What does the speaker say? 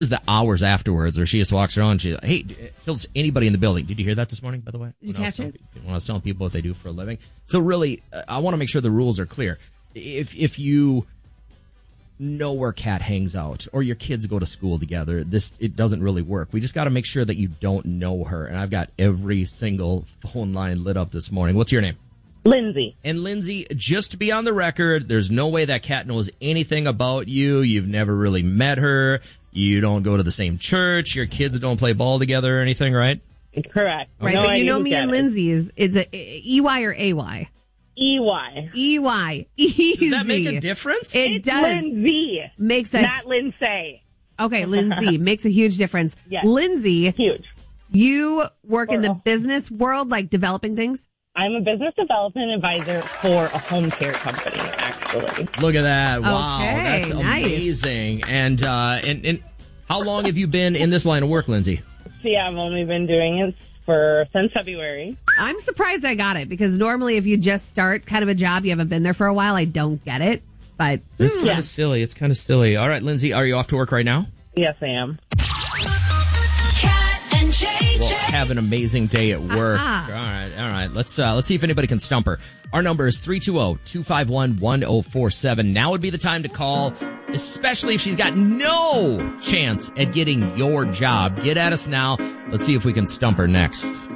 is the hours afterwards where she just walks around and tells anybody in the building. Did you hear that this morning, by the way? Did you catch it? When I was telling people what they do for a living. So really, I want to make sure the rules are clear. If you know where Kat hangs out or your kids go to school together, it doesn't really work. We just got to make sure that you don't know her. And I've got every single phone line lit up this morning. What's your name? Lindsay. And Lindsay, just to be on the record, there's no way that Kat knows anything about you. You've never really met her. You don't go to the same church. Your kids don't play ball together or anything, right? Correct. Right, no, but you know me and Lindsay is a EY or AY? EY. EY. Easy. Does that make a difference? It does. Lindsay. Not Lindsay. Okay, Lindsay. Makes a huge difference. Yes. Lindsay. Huge. You work in the business world, like developing things? I'm a business development advisor for a home care company, actually. Look at that. Wow. Okay, That's nice. amazing. And how long have you been in this line of work, Lindsay? See, I've only been doing it since February. I'm surprised I got it because normally if you just start kind of a job, you haven't been there for a while, I don't get it. But it's kind of silly. It's kind of silly. All right, Lindsay, are you off to work right now? Yes, I am. Well, have an amazing day at work. All right. Let's see if anybody can stump her. Our number is 320-251-1047. Now would be the time to call, especially if she's got no chance at getting your job. Get at us now. Let's see if we can stump her next.